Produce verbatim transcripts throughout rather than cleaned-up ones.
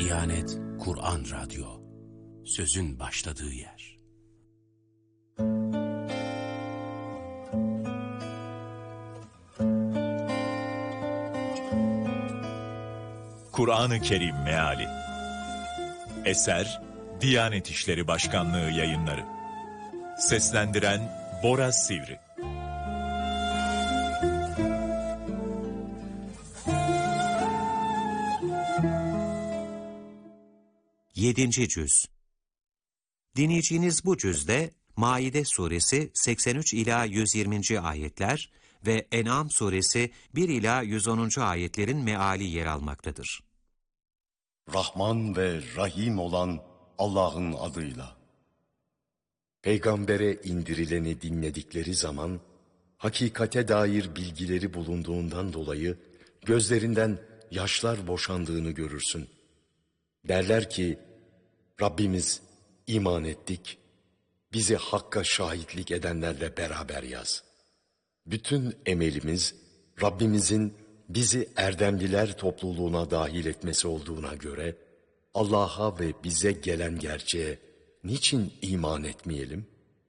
Diyanet Kur'an Radyo, sözün başladığı yer. Kur'an-ı Kerim Meali. Eser Diyanet İşleri Başkanlığı Yayınları. Seslendiren Bora Sivri. Yedinci Cüz. Dinleyeceğiniz bu cüzde Maide suresi seksen üç ila yüz yirminci ayetler ve En'am suresi bir ila yüz onuncu ayetlerin meali yer almaktadır. Rahman ve Rahim olan Allah'ın adıyla. Peygambere indirileni dinledikleri zaman, hakikate dair bilgileri bulunduğundan dolayı gözlerinden yaşlar boşandığını görürsün. Derler ki, Rabbimiz iman ettik, bizi hakka şahitlik edenlerle beraber yaz. Bütün emelimiz Rabbimizin bizi erdemliler topluluğuna dahil etmesi olduğuna göre, Allah'a ve bize gelen gerçeğe niçin iman etmeyelim?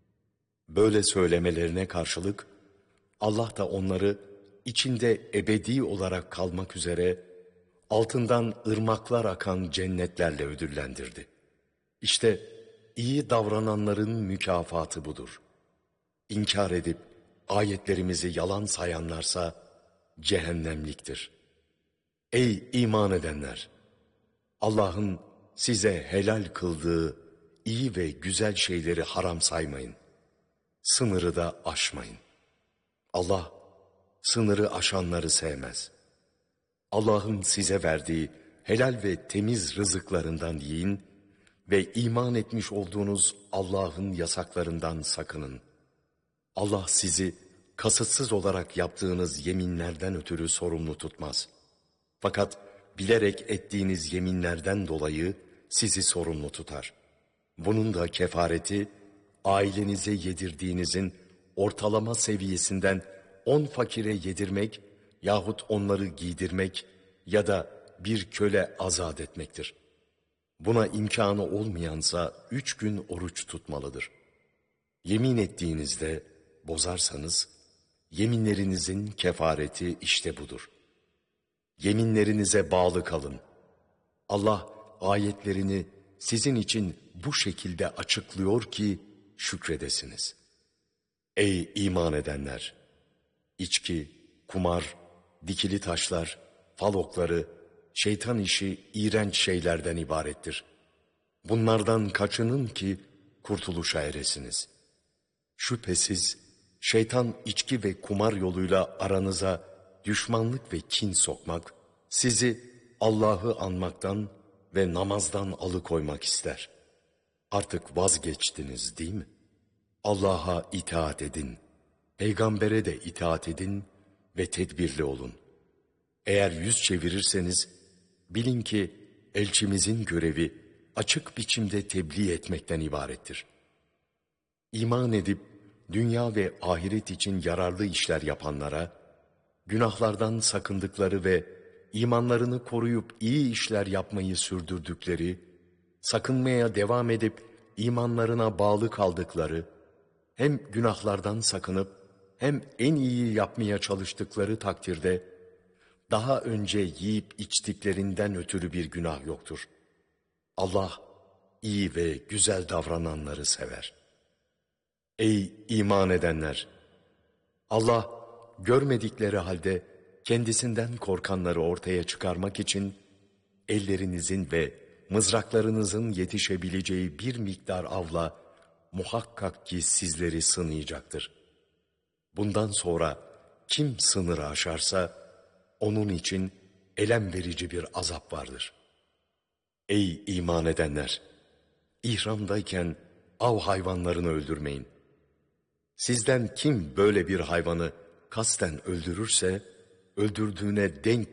Böyle söylemelerine karşılık, Allah da onları içinde ebedi olarak kalmak üzere altından ırmaklar akan cennetlerle ödüllendirdi. İşte iyi davrananların mükafatı budur. İnkar edip ayetlerimizi yalan sayanlarsa cehennemliktir. Ey iman edenler! Allah'ın size helal kıldığı iyi ve güzel şeyleri haram saymayın. Sınırı da aşmayın. Allah sınırı aşanları sevmez. Allah'ın size verdiği helal ve temiz rızıklarından yiyin ve iman etmiş olduğunuz Allah'ın yasaklarından sakının. Allah sizi kasıtsız olarak yaptığınız yeminlerden ötürü sorumlu tutmaz. Fakat bilerek ettiğiniz yeminlerden dolayı sizi sorumlu tutar. Bunun da kefareti, ailenize yedirdiğinizin ortalama seviyesinden on fakire yedirmek yahut onları giydirmek ya da bir köle azat etmektir. Buna imkanı olmayansa üç gün oruç tutmalıdır. Yemin ettiğinizde bozarsanız, yeminlerinizin kefareti işte budur. Yeminlerinize bağlı kalın. Allah ayetlerini sizin için bu şekilde açıklıyor ki şükredesiniz. Ey iman edenler! İçki, kumar, dikili taşlar, fal okları, şeytan işi iğrenç şeylerden ibarettir. Bunlardan kaçının ki kurtuluşa eresiniz. Şüphesiz şeytan içki ve kumar yoluyla aranıza düşmanlık ve kin sokmak, sizi Allah'ı anmaktan ve namazdan alıkoymak ister. Artık vazgeçtiniz değil mi? Allah'a itaat edin, peygambere de itaat edin ve tedbirli olun. Eğer yüz çevirirseniz, bilin ki elçimizin görevi açık biçimde tebliğ etmekten ibarettir. İman edip dünya ve ahiret için yararlı işler yapanlara, günahlardan sakındıkları ve imanlarını koruyup iyi işler yapmayı sürdürdükleri, sakınmaya devam edip imanlarına bağlı kaldıkları, hem günahlardan sakınıp hem en iyi yapmaya çalıştıkları takdirde, daha önce yiyip içtiklerinden ötürü bir günah yoktur. Allah iyi ve güzel davrananları sever. Ey iman edenler! Allah görmedikleri halde kendisinden korkanları ortaya çıkarmak için ellerinizin ve mızraklarınızın yetişebileceği bir miktar avla muhakkak ki sizleri sınayacaktır. Bundan sonra kim sınırı aşarsa onun için elem verici bir azap vardır. Ey iman edenler! İhramdayken av hayvanlarını öldürmeyin. Sizden kim böyle bir hayvanı kasten öldürürse, öldürdüğüne denk